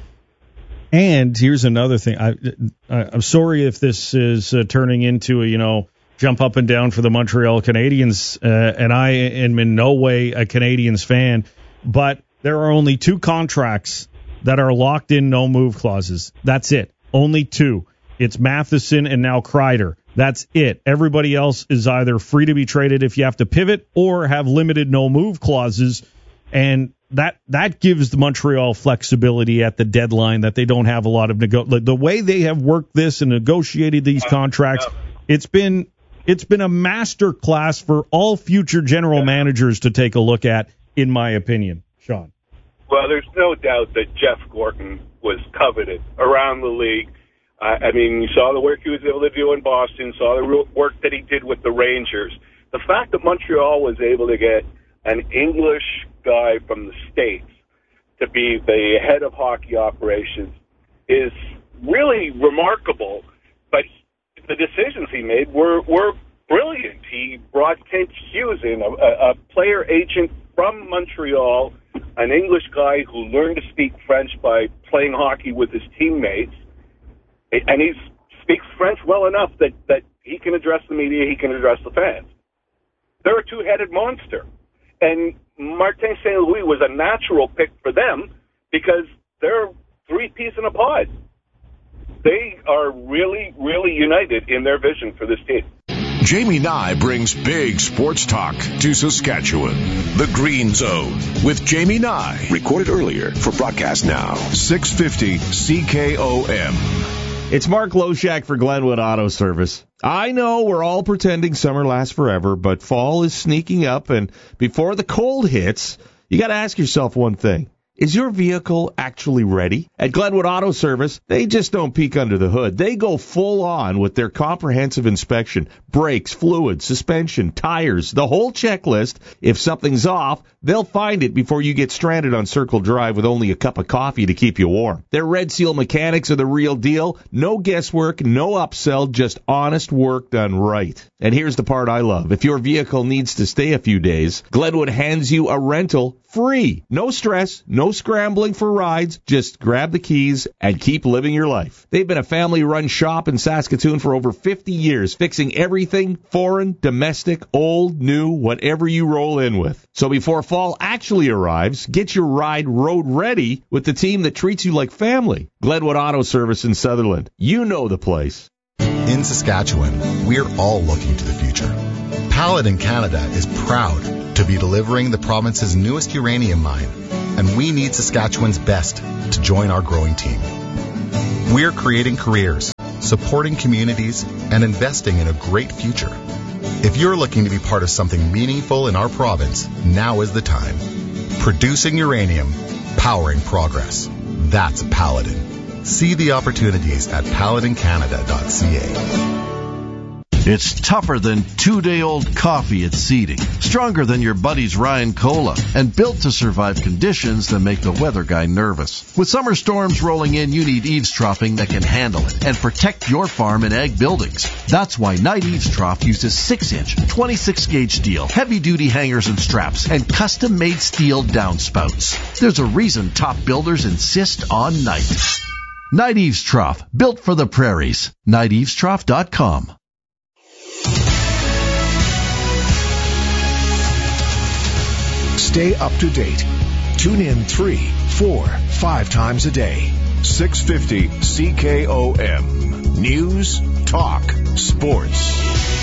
[SPEAKER 13] And here's another thing. I, I, I'm sorry if this is uh, turning into a, you know, jump up and down for the Montreal Canadiens, uh, and I am in no way a Canadiens fan, but there are only two contracts that are locked in no-move clauses. That's it. Only two. It's Matheson and now Kreider. That's it. Everybody else is either free to be traded if you have to pivot or have limited no-move clauses, and that that gives the Montreal flexibility at the deadline that they don't have a lot of nego- like the way they have worked this and negotiated these contracts. It's been it's been a master class for all future general managers to take a look at, in my opinion. Sean.
[SPEAKER 1] Well, there's no doubt that Jeff Gorton was coveted around the league. Uh, I mean, you saw the work he was able to do in Boston, saw the work that he did with the Rangers. The fact that Montreal was able to get an English guy from the States to be the head of hockey operations is really remarkable. But the decisions he made were, were brilliant. He brought Kent Hughes in, a, a player agent from Montreal, an English guy who learned to speak French by playing hockey with his teammates. And he speaks French well enough that, that he can address the media, he can address the fans. They're a two-headed monster. And Martin Saint Louis was a natural pick for them because they're three peas in a pod. They are really, really united in their vision for this team.
[SPEAKER 2] Jamie Nye brings big sports talk to Saskatchewan. The Green Zone with Jamie Nye.
[SPEAKER 3] Recorded earlier for broadcast now.
[SPEAKER 2] six fifty C K O M.
[SPEAKER 4] It's Mark Loshak for Glenwood Auto Service. I know we're all pretending summer lasts forever, but fall is sneaking up, and before the cold hits, you got to ask yourself one thing. Is your vehicle actually ready? At Glenwood Auto Service, they just don't peek under the hood. They go full on with their comprehensive inspection. Brakes, fluids, suspension, tires, the whole checklist. If something's off, they'll find it before you get stranded on Circle Drive with only a cup of coffee to keep you warm. Their Red Seal mechanics are the real deal. No guesswork, no upsell, just honest work done right. And here's the part I love. If your vehicle needs to stay a few days, Glenwood hands you a rental free. No stress, no scrambling for rides. Just grab the keys and keep living your life. They've been a family-run shop in Saskatoon for over fifty years, fixing everything foreign, domestic, old, new, whatever you roll in with. So before fall actually arrives, get your ride road ready with the team that treats you like family. Glenwood Auto Service in Sutherland. You know the place.
[SPEAKER 5] In Saskatchewan, we're all looking to the future. Paladin Canada is proud to be delivering the province's newest uranium mine, and we need Saskatchewan's best to join our growing team. We're creating careers, supporting communities, and investing in a great future. If you're looking to be part of something meaningful in our province, now is the time. Producing uranium, powering progress. That's Paladin. See the opportunities at paladin canada dot c a.
[SPEAKER 7] It's tougher than two-day-old coffee at seeding, stronger than your buddy's Ryan Cola, and built to survive conditions that make the weather guy nervous. With summer storms rolling in, you need eaves troughing that can handle it and protect your farm and ag buildings. That's why Knight Eaves Trough uses six inch, twenty-six gauge steel, heavy-duty hangers and straps, and custom-made steel downspouts. There's a reason top builders insist on Knight. Knight Eaves Trough, built for the prairies. knight eaves trough dot com.
[SPEAKER 3] Stay up to date. Tune in three, four, five times a day. six fifty C K O M. News, talk, sports.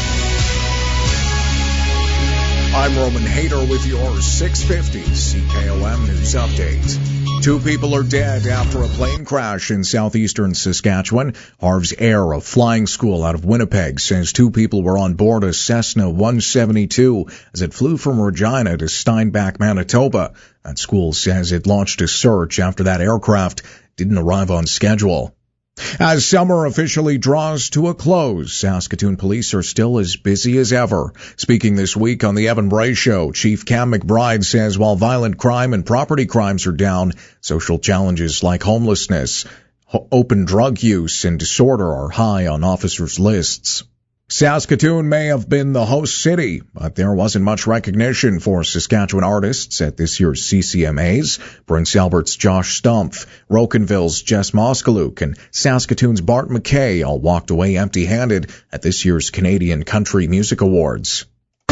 [SPEAKER 18] I'm Roman Hader with your six fifty C K O M News Update. Two people are dead after a plane crash in southeastern Saskatchewan. Harv's Air, a flying school out of Winnipeg, says two people were on board a Cessna one seventy-two as it flew from Regina to Steinbach, Manitoba. That school says it launched a search after that aircraft didn't arrive on schedule. As summer officially draws to a close, Saskatoon police are still as busy as ever. Speaking this week on the Evan Bray Show, Chief Cam McBride says while violent crime and property crimes are down, social challenges like homelessness, ho- open drug use, and disorder are high on officers' lists. Saskatoon may have been the host city, but there wasn't much recognition for Saskatchewan artists at this year's C C M As. Prince Albert's Josh Stumpf, Rocanville's Jess Moskaluk, and Saskatoon's Bart McKay all walked away empty-handed at this year's Canadian Country Music Awards.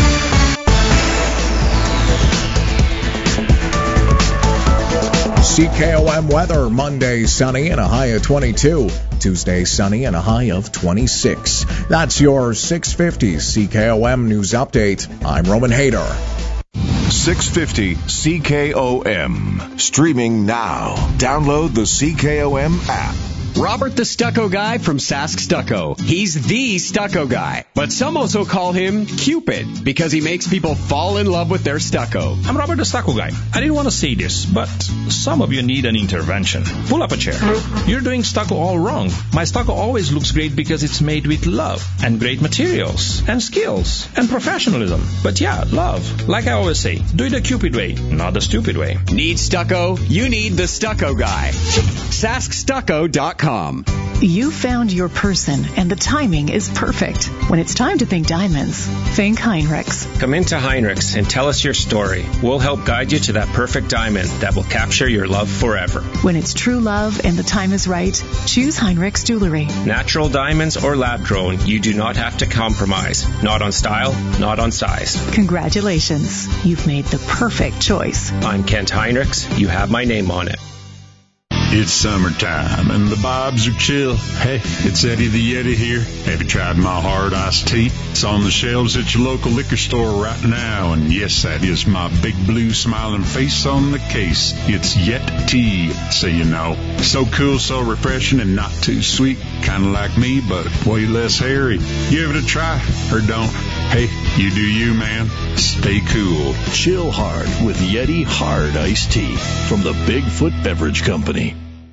[SPEAKER 18] C K O M weather, Monday sunny and a high of twenty-two. Tuesday sunny and a high of twenty-six. That's your six fifty C K O M News Update. I'm Roman Hader.
[SPEAKER 3] six fifty C K O M. Streaming now. Download the C K O M app.
[SPEAKER 8] Robert the Stucco Guy from Sask Stucco. He's the stucco guy, but some also call him Cupid because he makes people fall in love with their stucco.
[SPEAKER 9] I'm Robert the Stucco Guy. I didn't want to say this, but some of you need an intervention. Pull up a chair. You're doing stucco all wrong. My stucco always looks great because it's made with love and great materials and skills and professionalism. But yeah, love. Like I always say, do it the Cupid way, not the stupid way.
[SPEAKER 8] Need stucco? You need the Stucco Guy. sask stucco dot com.
[SPEAKER 10] You found your person, and the timing is perfect. When it's time to think diamonds, think Heinrichs.
[SPEAKER 11] Come into Heinrichs and tell us your story. We'll help guide you to that perfect diamond that will capture your love forever.
[SPEAKER 10] When it's true love and the time is right, choose Heinrichs Jewelry.
[SPEAKER 11] Natural diamonds or lab-grown, you do not have to compromise. Not on style, not on size.
[SPEAKER 10] Congratulations. You've made the perfect choice.
[SPEAKER 11] I'm Kent Heinrichs. You have my name on it.
[SPEAKER 12] It's summertime and the vibes are chill. Hey, it's Eddie the Yeti here. Have you tried my hard iced tea? It's on the shelves at your local liquor store right now. And yes, that is my big blue smiling face on the case. It's Yet Tea, so you know. So cool, so refreshing, and not too sweet. Kind of like me, but way less hairy. Give it a try, or don't. Hey, you do you, man. Stay cool.
[SPEAKER 14] Chill hard with Yeti Hard Iced Tea from the Bigfoot Beverage Company.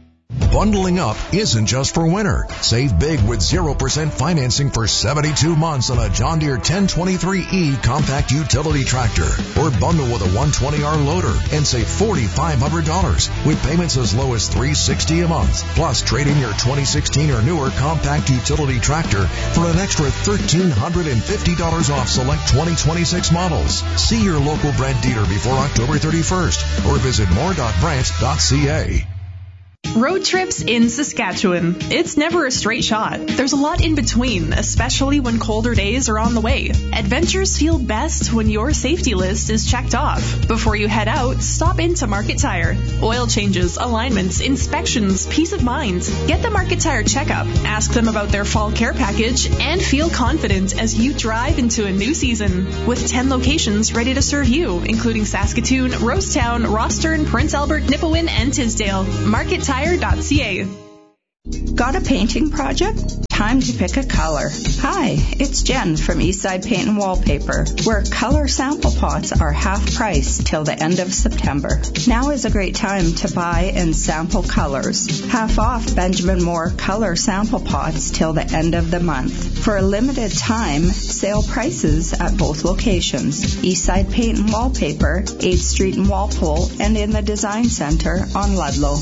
[SPEAKER 6] Bundling up isn't just for winter. Save big with zero percent financing for seventy-two months on a John Deere ten twenty-three E compact utility tractor. Or bundle with a one twenty R loader and save four thousand five hundred dollars with payments as low as three hundred sixty dollars a month. Plus, trade in your twenty sixteen or newer compact utility tractor for an extra one thousand three hundred fifty dollars off select twenty twenty-six models. See your local Brent dealer before October thirty-first or visit more dot brent dot c a.
[SPEAKER 14] Road trips in Saskatchewan. It's never a straight shot. There's a lot in between, especially when colder days are on the way. Adventures feel best when your safety list is checked off. Before you head out, stop into Market Tire. Oil changes, alignments, inspections, peace of mind. Get the Market Tire checkup. Ask them about their fall care package and feel confident as you drive into a new season. With ten locations ready to serve you, including Saskatoon, Rosetown, Rostern, Prince Albert, Nipawin, and Tisdale. Market Tire dot c a.
[SPEAKER 15] Got a painting project? Time to pick a color. Hi, it's Jen from Eastside Paint and Wallpaper, where color sample pots are half price till the end of September. Now is a great time to buy and sample colors. Half off Benjamin Moore color sample pots till the end of the month. For a limited time, sale prices at both locations. Eastside Paint and Wallpaper, eighth Street in Walpole, and in the Design Center on Ludlow.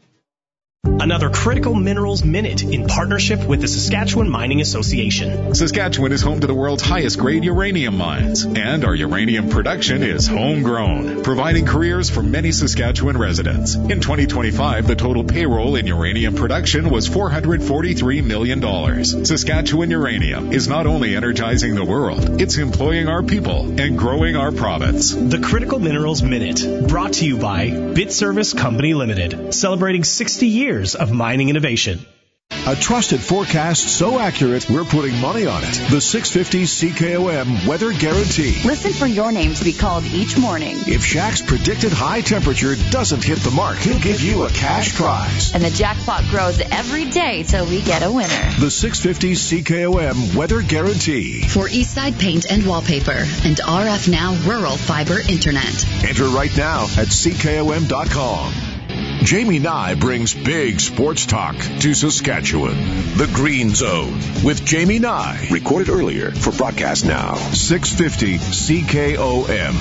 [SPEAKER 16] Another Critical Minerals Minute in partnership with the Saskatchewan Mining Association.
[SPEAKER 17] Saskatchewan is home to the world's highest grade uranium mines, and our uranium production is homegrown, providing careers for many Saskatchewan residents. In twenty twenty-five, the total payroll in uranium production was four hundred forty-three million dollars. Saskatchewan Uranium is not only energizing the world, it's employing our people and growing our province.
[SPEAKER 16] The Critical Minerals Minute, brought to you by BitService Company Limited, celebrating sixty years of mining innovation.
[SPEAKER 2] A trusted forecast so accurate, we're putting money on it. The six fifty C K O M Weather Guarantee.
[SPEAKER 19] Listen for your name to be called each morning.
[SPEAKER 2] If Shaq's predicted high temperature doesn't hit the mark, he'll give you a cash prize.
[SPEAKER 19] And the jackpot grows every day till we get a winner.
[SPEAKER 2] The six fifty C K O M Weather Guarantee.
[SPEAKER 27] For Eastside Paint and Wallpaper and R F Now Rural Fiber Internet.
[SPEAKER 2] Enter right now at C K O M dot com. Jamie Nye brings big sports talk to Saskatchewan. The Green Zone with Jamie Nye. Recorded earlier for broadcast now. six fifty C K O M.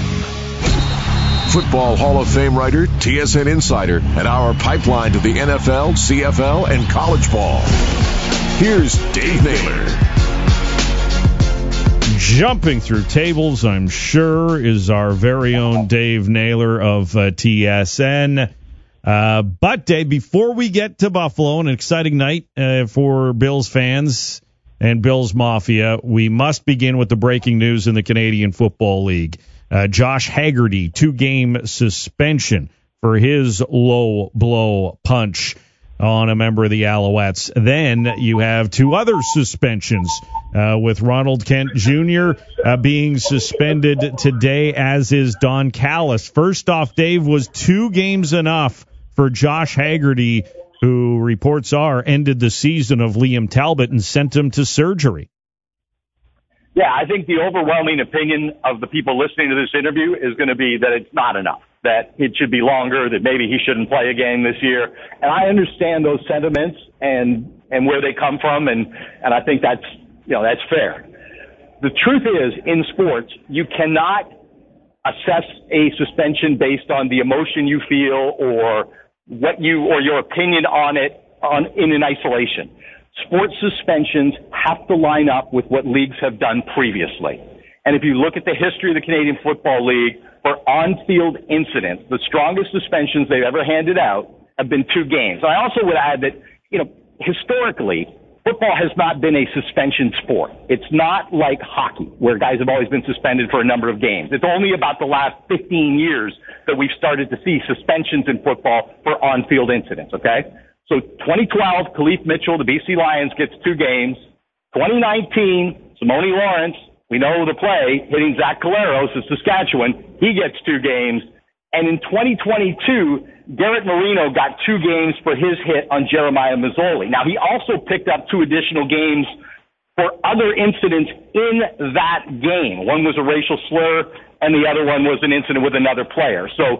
[SPEAKER 2] Football Hall of Fame writer, T S N insider, and our pipeline to the N F L, C F L, and college ball. Here's Dave Naylor.
[SPEAKER 13] Jumping through tables, I'm sure, is our very own Dave Naylor of uh, T S N. Uh, but, Dave, before we get to Buffalo, an exciting night uh, for Bills fans and Bills Mafia, we must begin with the breaking news in the Canadian Football League. Uh, Josh Haggerty, two-game suspension for his low blow punch on a member of the Alouettes. Then you have two other suspensions, uh, with Ronald Kent Junior Uh, being suspended today, as is Don Callis. First off, Dave, was two games enough for Josh Haggerty, who reports are ended the season of Liam Talbot and sent him to surgery?
[SPEAKER 20] Yeah, I think the overwhelming opinion of the people listening to this interview is going to be that it's not enough, that it should be longer, that maybe he shouldn't play a game this year. And I understand those sentiments and, and where they come from, and, and I think that's, you know, that's fair. The truth is, in sports, you cannot assess a suspension based on the emotion you feel or what you, or your opinion on it on, in an isolation. Sports suspensions have to line up with what leagues have done previously. And if you look at the history of the Canadian Football League, for on-field incidents, the strongest suspensions they've ever handed out have been two games. I also would add that, you know, historically, football has not been a suspension sport. It's not like hockey, where guys have always been suspended for a number of games. It's only about the last fifteen years that we've started to see suspensions in football for on-field incidents, okay? So twenty twelve, Khalif Mitchell, the B C Lions, gets two games. twenty nineteen, Simone Lawrence, we know the play, hitting Zach Collaros of Saskatchewan, he gets two games. And in twenty twenty-two, Garrett Marino got two games for his hit on Jeremiah Mazzoli. Now, he also picked up two additional games for other incidents in that game. One was a racial slur, and the other one was an incident with another player. So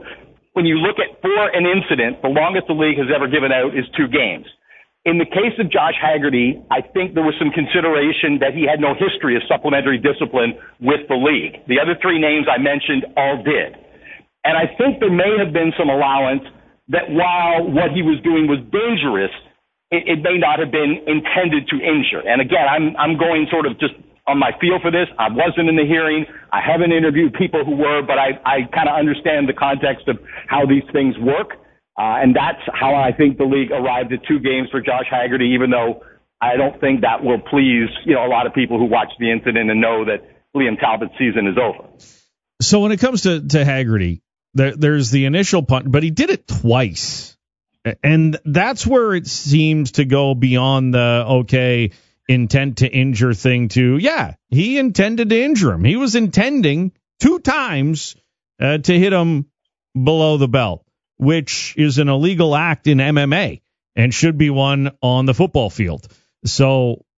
[SPEAKER 20] when you look at for an incident, the longest the league has ever given out is two games. In the case of Josh Haggerty, I think there was some consideration that he had no history of supplementary discipline with the league. The other three names I mentioned all did. And I think there may have been some allowance that while what he was doing was dangerous, it, it may not have been intended to injure. And again, I'm I'm going sort of just on my feel for this. I wasn't in the hearing. I haven't interviewed people who were, but I, I kind of understand the context of how these things work. Uh, and that's how I think the league arrived at two games for Josh Haggerty, even though I don't think that will please, you know, a lot of people who watch the incident and know that Liam Talbot's season is over.
[SPEAKER 13] So when it comes to, to Haggerty, there, there's the initial punt, but he did it twice. And that's where it seems to go beyond the, okay, intent to injure thing to, yeah, he intended to injure him. He was intending two times uh, to hit him below the belt, which is an illegal act in M M A and should be one on the football field. So